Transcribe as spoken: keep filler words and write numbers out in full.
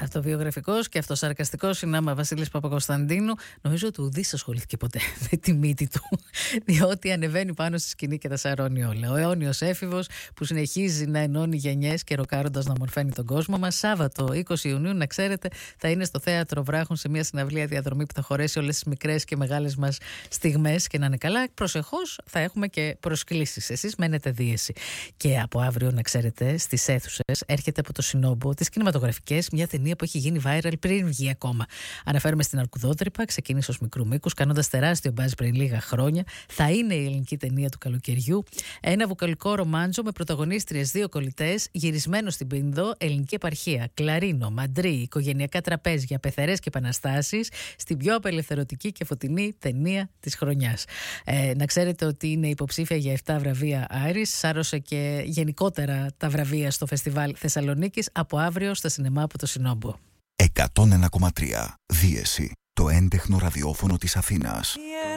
αυτοβιογραφικός και αυτοσαρκαστικός συνάμα Βασίλης Παπακοσταντίνου. Νομίζω ότι ουδής ασχολήθηκε ποτέ με τη μύτη του, διότι ανεβαίνει πάνω στη σκηνή και τα σαρώνει όλα. Ο αιώνιος έφηβος που συνεχίζει να ενώνει γενιές και ροκάροντας να μορφαίνει τον κόσμο μας. Σάββατο είκοσι Ιουνίου, να ξέρετε, θα είναι στο Θέατρο Βράχων σε μια συναυλία διαδρομή που θα χωρέσει όλες τις μικρές και μεγάλες μας στιγμές. Και να είναι καλά, προσεχώς θα έχουμε και προσκλήσεις. Εσείς μένετε δίεση. Και από αύριο, να ξέρετε, στις αίθουσες έρχεται από το Συνόμπο τις κινηματογραφικές μια ταινία που έχει γίνει viral πριν βγει ακόμα. Αναφέρομαι στην Αρκουδότρυπα, ξεκίνησε ως μικρού μήκους, κάνοντας τεράστιο μπάζ πριν λίγα χρόνια. Θα είναι η ελληνική ταινία του καλοκαιριού. Ένα βουκαλικό ρομάντζο με πρωταγωνίστριες δύο κολλητές, γυρισμένο στην Πίνδο, ελληνική επαρχία, κλαρίνο, μαντρί, οικογενειακά τραπέζια, πεθερές και επαναστάσεις, στην πιο απελευθερωτική και φωτεινή ταινία της χρονιάς. Ε, να ξέρετε ότι είναι υποψήφια για επτά βραβεία Άρης, σάρωσε και γενικότερα τα βραβεία στο Φεστιβάλ Θεσσαλονίκης από αύριο στα σινεμά από το Συνόμπο. εκατόν ένα κόμμα τρία Δίεση, το έντεχνο ραδιόφωνο της Αθήνας.